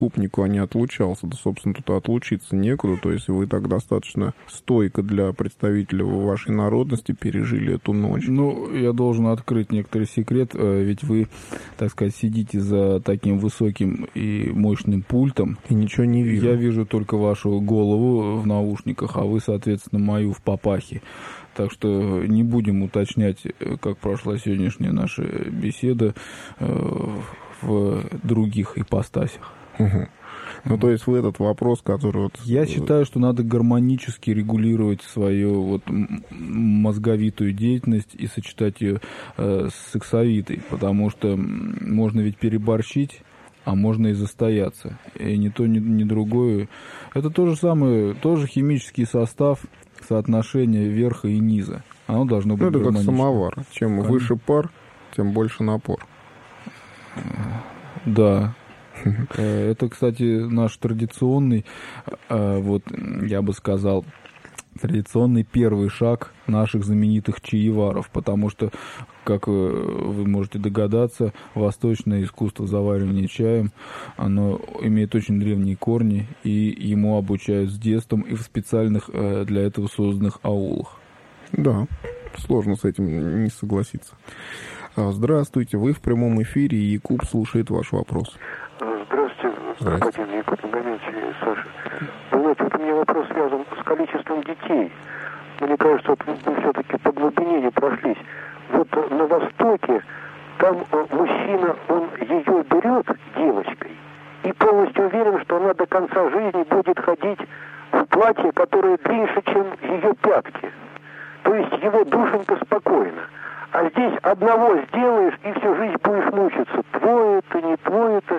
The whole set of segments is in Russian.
преступнику, а не отлучался. Да, собственно, тут отлучиться некуда. То есть вы так достаточно стойко для представителя вашей народности пережили эту ночь. Ну, я должен открыть некоторый секрет, ведь вы, так сказать, сидите за таким высоким и мощным пультом. И ничего не вижу. Я вижу только вашу голову в наушниках, а вы, соответственно, мою в папахе. Так что не будем уточнять, как прошла сегодняшняя наша беседа в других ипостасях. Угу. Ну, то есть вы этот вопрос, который... Я считаю, что надо гармонически регулировать свою вот мозговитую деятельность и сочетать ее с сексовитой, потому что можно ведь переборщить, а можно и застояться. И ни то, ни другое. Это то же самое, тоже химический состав, соотношение верха и низа. Оно должно быть гармонично. Это как самовар. Чем Конечно. выше пар, тем больше напор. Да. Это, кстати, наш традиционный, вот я бы сказал, традиционный первый шаг наших знаменитых чаеваров, потому что, как вы можете догадаться, восточное искусство заваривания чаем, оно имеет очень древние корни, и ему обучают с детства и в специальных для этого созданных аулах. Да, сложно с этим не согласиться. Здравствуйте, вы в прямом эфире, и Якуб слушает ваш вопрос. Здравствуйте, господин Якуб Магомедович и Саша. Вы знаете, вот у меня вопрос связан с количеством детей. Мне кажется, вот мы все-таки по глубине не прошлись. Вот на Востоке, там мужчина, он ее берет девочкой и полностью уверен, что она до конца жизни будет ходить в платье, которое длиннее, чем ее пятки. То есть его душенька спокойна. А здесь одного сделаешь, и всю жизнь будешь мучиться. Твой это, не твой это.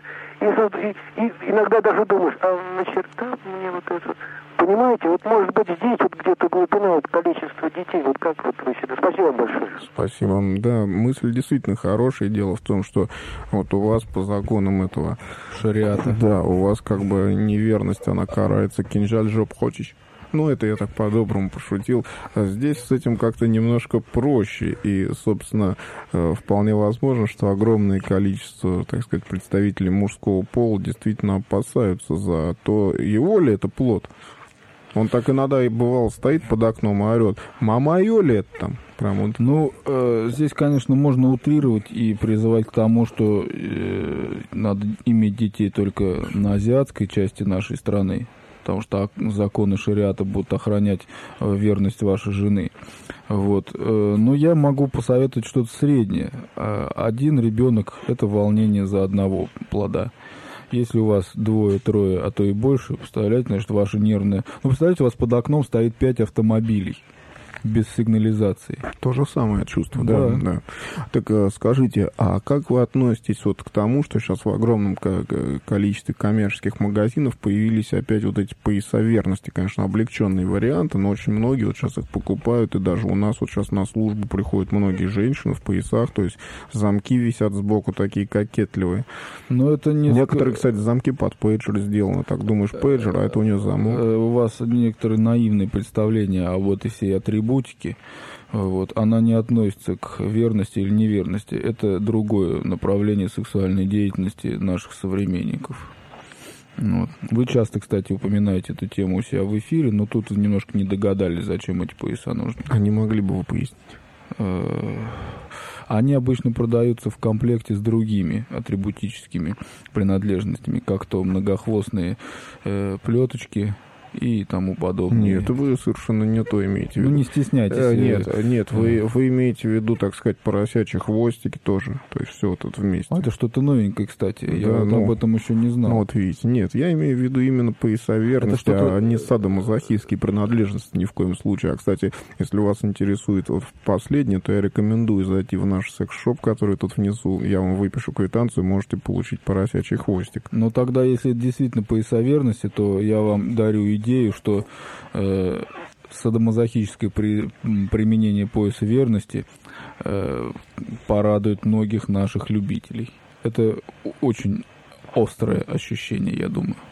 И иногда даже думаешь, а на черта мне вот это... Понимаете, вот может быть здесь вот где-то глубина вот количества детей. Вот как вот вы себе... Спасибо вам большое. Спасибо. Да, мысль действительно хорошая. Дело в том, что вот у вас по законам этого шариата. Да, у вас как бы неверность, она карается. Кинжаль жоп хочешь. Ну, это я так по-доброму пошутил. А здесь с этим как-то немножко проще. И, собственно, вполне возможно, что огромное количество, так сказать, представителей мужского пола действительно опасаются за то, его ли это плод. Он так иногда и бывал, стоит под окном и орет: «Мама, моё ли это там?» Прям вот. Ну, здесь, конечно, можно утрировать и призывать к тому, что надо иметь детей только на азиатской части нашей страны, потому что законы шариата будут охранять верность вашей жены. Вот. Но я могу посоветовать что-то среднее. Один ребенок – это волнение за одного плода. Если у вас двое, трое, а то и больше, представляете, значит, ваша нервная... Ну, представляете, у вас под окном стоит 5 автомобилей без сигнализации. То же самое чувство, да. Так скажите, а как вы относитесь вот к тому, что сейчас в огромном количестве коммерческих магазинов появились опять вот эти пояса верности, конечно, облегченные варианты, но очень многие вот сейчас их покупают, и даже у нас вот сейчас на службу приходят многие женщины в поясах, то есть замки висят сбоку такие кокетливые. Но это не... Некоторые, кстати, замки под пейджер сделаны, так думаешь, пейджер, а это у нее замок. У вас некоторые наивные представления о вот и всей атрибутике. Вот, она не относится к верности или неверности. Это другое направление сексуальной деятельности наших современников. Вот. Вы часто, кстати, упоминаете эту тему у себя в эфире, но тут немножко не догадались, зачем эти пояса нужны. А не могли бы вы пояснить? Они обычно продаются в комплекте с другими атрибутическими принадлежностями, как то многохвостные плеточки и тому подобное. Нет, вы совершенно не то имеете в виду. Ну, не стесняйтесь. Нет, вы имеете в виду, так сказать, поросячьи хвостики тоже. То есть все вот это вместе. Это что-то новенькое, кстати. Да, я об этом еще не знал. Ну, вот видите, нет, я имею в виду именно пояса верности, а не садомазохистские принадлежности ни в коем случае. А, кстати, если вас интересует вот последнее, то я рекомендую зайти в наш секс-шоп, который тут внизу. Я вам выпишу квитанцию, можете получить поросячий хвостик. Но тогда, если это действительно пояса верности, то я вам дарю идею, что садомазохическое применение пояса верности порадует многих наших любителей. Это очень острое ощущение, я думаю.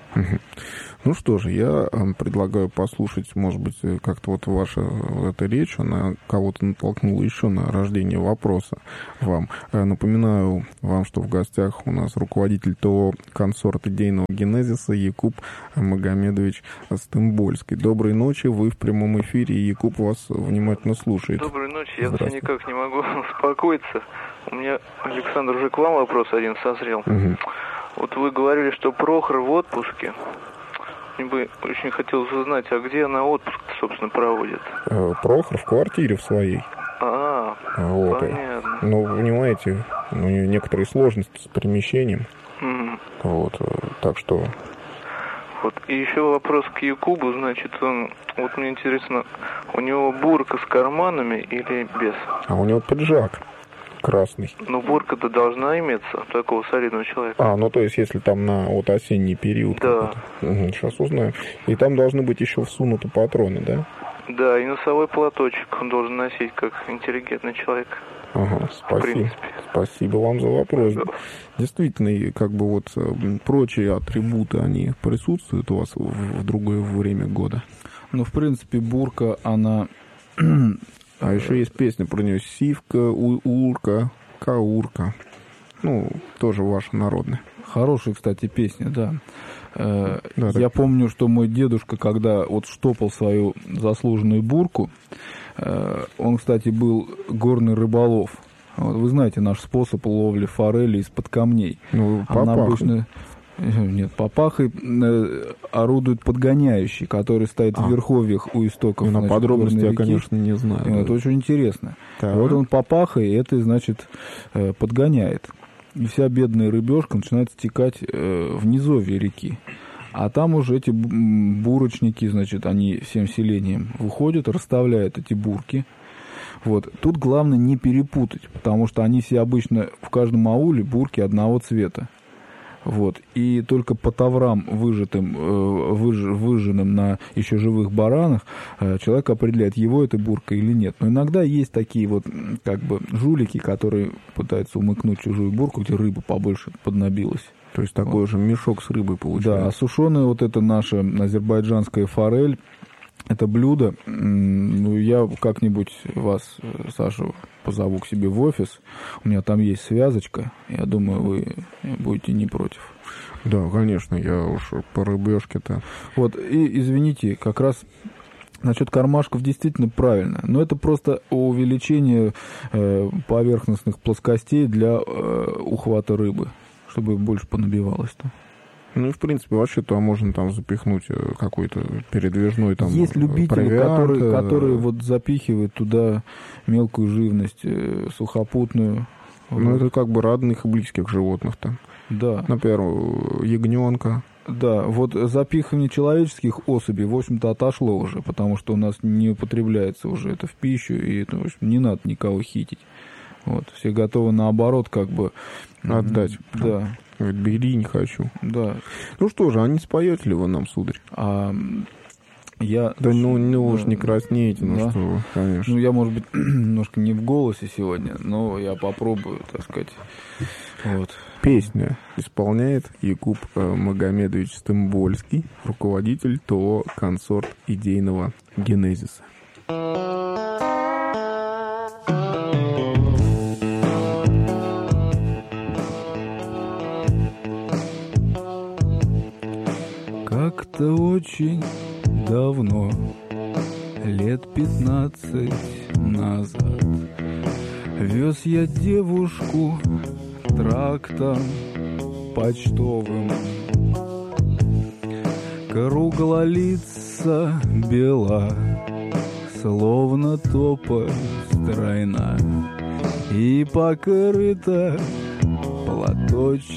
Ну что же, я предлагаю послушать, может быть, как-то вот ваша вот эта речь, она кого-то натолкнула еще на рождение вопроса вам. Напоминаю вам, что в гостях у нас руководитель ТО «Консорт идейного генезиса» Якуб Магомедович Стымбольский. Доброй ночи, вы в прямом эфире, и Якуб вас внимательно слушает. Доброй ночи, я все никак не могу успокоиться. У меня, Александр, уже к вам вопрос один созрел. Вот вы говорили, что Прохор в отпуске. Мне бы очень хотелось узнать, а где она отпуск, собственно, проводит? Прохор в квартире в своей. Вот. Понятно. Ну, понимаете, у нее некоторые сложности с перемещением. Вот, так что... Вот. И еще вопрос к Якубу, значит, вот мне интересно, у него бурка с карманами или без? А у него пиджак красный. Ну, бурка-то должна иметься, такого солидного человека. Ну то есть, если там на вот осенний период. Да. Сейчас узнаем. И там должны быть еще всунуты патроны, да? Да, и носовой платочек он должен носить, как интеллигентный человек. Спасибо. Спасибо вам за вопрос. Да. Действительно, как бы вот прочие атрибуты, они присутствуют у вас в другое время года? Ну, в принципе, бурка, она... А еще есть песня про нее «Сивка, урка, каурка». Ну, тоже ваша народная. Хорошая, кстати, песня, да. Я помню, что мой дедушка, когда вот штопал свою заслуженную бурку, он, кстати, был горный рыболов. Вот, вы знаете наш способ ловли форели из-под камней. Ну, она обычно... Нет, папахой орудует подгоняющий, который стоит в верховьях у истоков. На подробности я, конечно, не знаю. Это очень интересно. Вот он папахой, и это, значит, подгоняет. И вся бедная рыбешка начинает стекать в низовье реки. А там уже эти бурочники, значит, они всем селением выходят, расставляют эти бурки. Вот. Тут главное не перепутать, потому что они все обычно в каждом ауле бурки одного цвета. Вот. И только по таврам, выжженным на еще живых баранах, человек определяет, его это бурка или нет. Но иногда есть такие вот как бы жулики, которые пытаются умыкнуть чужую бурку, где рыба побольше поднабилась. То есть такой же мешок с рыбой получается. Да, а сушеная вот эта наша азербайджанская форель, это блюдо, ну, я как-нибудь вас, Сашу, позову к себе в офис. У меня там есть связочка. Я думаю, вы будете не против. Да, конечно, я уж по рыбешке-то. Вот, и, извините, как раз насчет кармашков действительно правильно. Но это просто увеличение поверхностных плоскостей для ухвата рыбы, чтобы больше понабивалось-то. Ну и, в принципе, вообще-то можно там запихнуть какой-то передвижной там есть любители, провиант, которые вот запихивают туда мелкую живность, сухопутную. Ну, это как бы родных и близких животных-то. Да. Например, ягненка. Да, вот запихивание человеческих особей, в общем-то, отошло уже, потому что у нас не употребляется уже это в пищу, и это, в общем, не надо никого хитить. Вот, все готовы, наоборот, как бы... Отдать. Да. Говорит, бери, не хочу. Да. Ну что же, а не споете ли вы нам, сударь? Я... Да ну уж не краснеете, ну да. Что вы, конечно. Ну, я, может быть, немножко не в голосе сегодня, но я попробую, так сказать. Вот. Песню исполняет Якуб Магомедович Стымбольский, руководитель ТО «Консорт идейного генезиса». Как-то очень давно, лет 15 назад, вез я девушку трактом почтовым. Круглолица бела, словно тополь стройна, и покрыта платочком